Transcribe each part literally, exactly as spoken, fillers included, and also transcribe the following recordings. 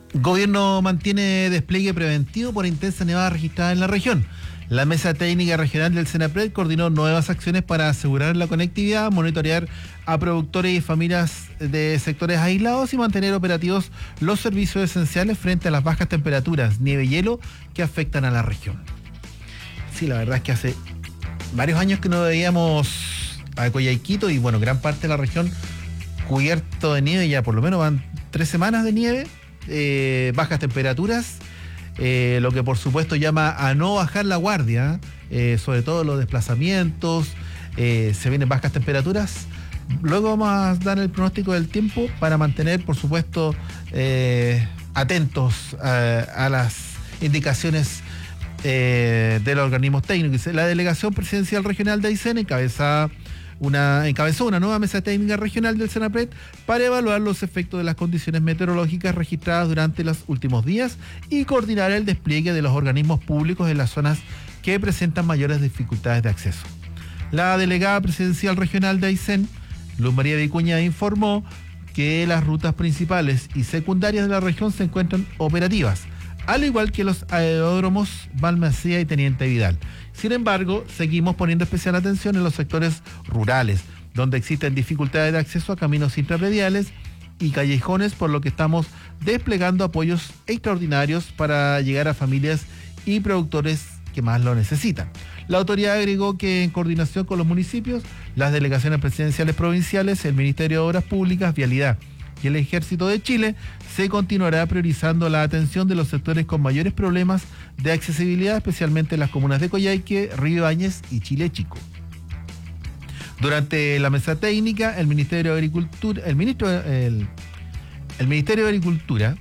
Gobierno mantiene despliegue preventivo por intensa nevada registrada en la región. La Mesa Técnica Regional del Senapred coordinó nuevas acciones para asegurar la conectividad, monitorear a productores y familias de sectores aislados y mantener operativos los servicios esenciales frente a las bajas temperaturas, nieve y hielo que afectan a la región. Sí, la verdad es que hace varios años que no veíamos a Coyhaiquito y bueno, gran parte de la región cubierto de nieve, ya por lo menos van tres semanas de nieve, eh, bajas temperaturas. Eh, lo que por supuesto llama a no bajar la guardia, eh, sobre todo los desplazamientos, eh, se vienen bajas temperaturas. Luego vamos a dar el pronóstico del tiempo para mantener, por supuesto, eh, atentos a, a las indicaciones eh, de los organismos técnicos. La Delegación Presidencial Regional de Aysén encabeza Una, encabezó una nueva mesa técnica regional del Senapred para evaluar los efectos de las condiciones meteorológicas registradas durante los últimos días y coordinar el despliegue de los organismos públicos en las zonas que presentan mayores dificultades de acceso. La delegada presidencial regional de Aysén, Luz María Vicuña, informó que las rutas principales y secundarias de la región se encuentran operativas, al igual que los aeródromos Balmaceda y Teniente Vidal. Sin embargo, seguimos poniendo especial atención en los sectores rurales, donde existen dificultades de acceso a caminos intraprediales y callejones, por lo que estamos desplegando apoyos extraordinarios para llegar a familias y productores que más lo necesitan. La autoridad agregó que en coordinación con los municipios, las delegaciones presidenciales provinciales, el Ministerio de Obras Públicas, Vialidad y el Ejército de Chile, se continuará priorizando la atención de los sectores con mayores problemas de accesibilidad, especialmente en las comunas de Coyhaique, Río Ibáñez y Chile Chico. Durante la mesa técnica, el Ministerio de Agricultura, el ministro, el, el Ministerio de Agricultura,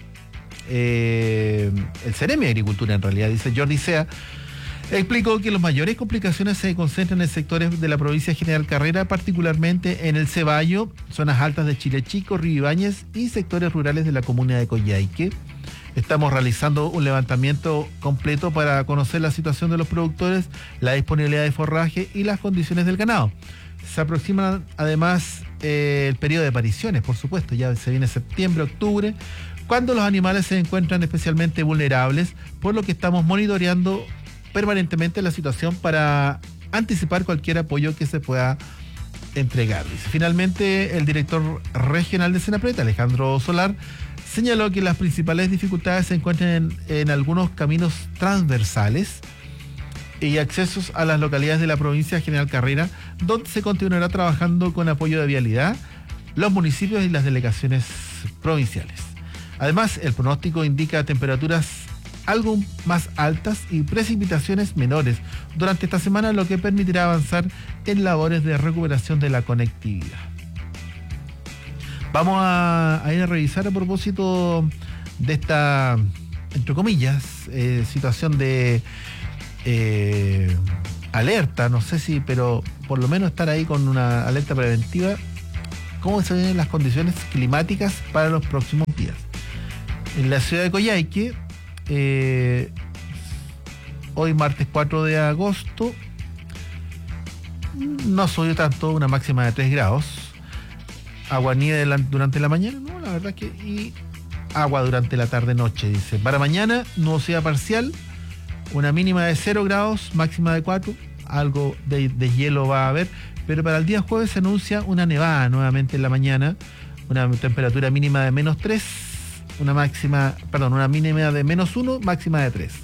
eh, el Ceremi de Agricultura en realidad, dice Jordi Sea, explicó que las mayores complicaciones se concentran en sectores de la provincia de General Carrera, particularmente en el Ceballo, zonas altas de Chile Chico, Río Ibáñez y sectores rurales de la comuna de Coyhaique. Estamos realizando un levantamiento completo para conocer la situación de los productores, la disponibilidad de forraje y las condiciones del ganado. Se aproxima además eh, el periodo de apariciones, por supuesto, ya se viene septiembre, octubre, cuando los animales se encuentran especialmente vulnerables, por lo que estamos monitoreando permanentemente la situación para anticipar cualquier apoyo que se pueda entregar. Finalmente, el director regional de Senapred, Alejandro Solar, señaló que las principales dificultades se encuentran en, en algunos caminos transversales y accesos a las localidades de la provincia de General Carrera, donde se continuará trabajando con apoyo de vialidad, los municipios y las delegaciones provinciales. Además, el pronóstico indica temperaturas algo más altas y precipitaciones menores durante esta semana, lo que permitirá avanzar en labores de recuperación de la conectividad. Vamos a, a ir a revisar a propósito de esta, entre comillas, eh, situación de eh, alerta, no sé si, pero por lo menos estar ahí con una alerta preventiva, cómo se ven las condiciones climáticas para los próximos días. En la ciudad de Coyhaique, Eh, hoy martes cuatro de agosto no subió tanto, una máxima de tres grados, agua nieve durante la mañana, no, la verdad que, y agua durante la tarde noche, dice. Para mañana, nubosidad parcial, una mínima de cero grados, máxima de cuatro, algo de, de hielo va a haber, pero para el día jueves se anuncia una nevada nuevamente en la mañana, una temperatura mínima de menos tres, una máxima, perdón, una mínima de menos uno, máxima de tres.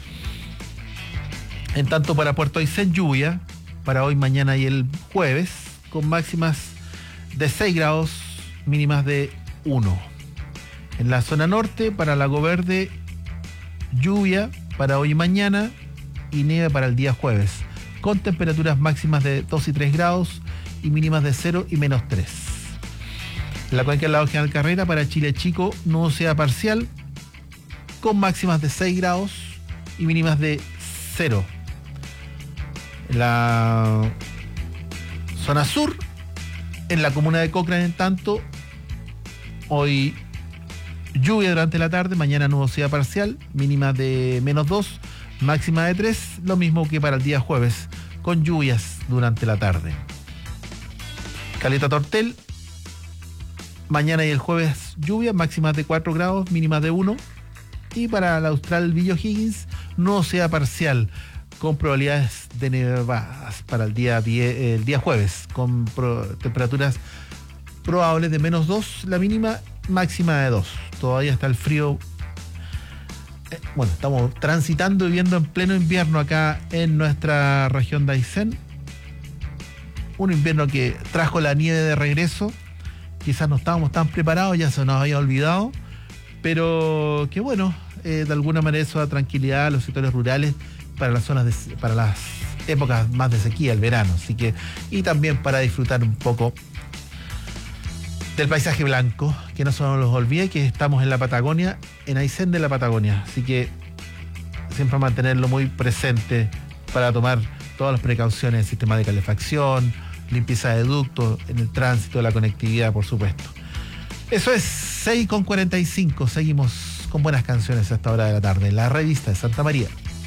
En tanto, para Puerto Aysén, lluvia para hoy, mañana y el jueves, con máximas de seis grados, mínimas de uno. En la zona norte, para Lago Verde, lluvia para hoy y mañana y nieve para el día jueves, con temperaturas máximas de dos y tres grados y mínimas de cero y menos tres. La cuenca del lago General Carrera, para Chile Chico, nubosidad parcial, con máximas de seis grados y mínimas de cero. La zona sur, en la comuna de Cochrane, en tanto, hoy lluvia durante la tarde, mañana nubosidad parcial, mínima de menos dos, máxima de tres, lo mismo que para el día jueves, con lluvias durante la tarde. Caleta Tortel, Mañana y el jueves lluvia, máximas de cuatro grados, mínimas de uno. Y para el Austral Villa O'Higgins, no sea parcial, con probabilidades de nevadas para el día, diez, el día jueves, con pro, temperaturas probables de menos dos, la mínima, máxima de dos. Todavía está el frío. Eh, bueno, estamos transitando y viviendo en pleno invierno acá en nuestra región de Aysén. Un invierno que trajo la nieve de regreso. Quizás no estábamos tan preparados, ya se nos había olvidado, pero que bueno, eh, de alguna manera eso da tranquilidad a los sectores rurales para las zonas de, para las épocas más de sequía, el verano, así que, y también para disfrutar un poco del paisaje blanco, que no se nos olvide que estamos en la Patagonia, en Aysén de la Patagonia, así que siempre mantenerlo muy presente para tomar todas las precauciones, el sistema de calefacción, limpieza de ductos, en el tránsito, la conectividad, por supuesto. Eso es seis con cuarenta y cinco. Seguimos con buenas canciones a esta hora de la tarde. La revista de Santa María.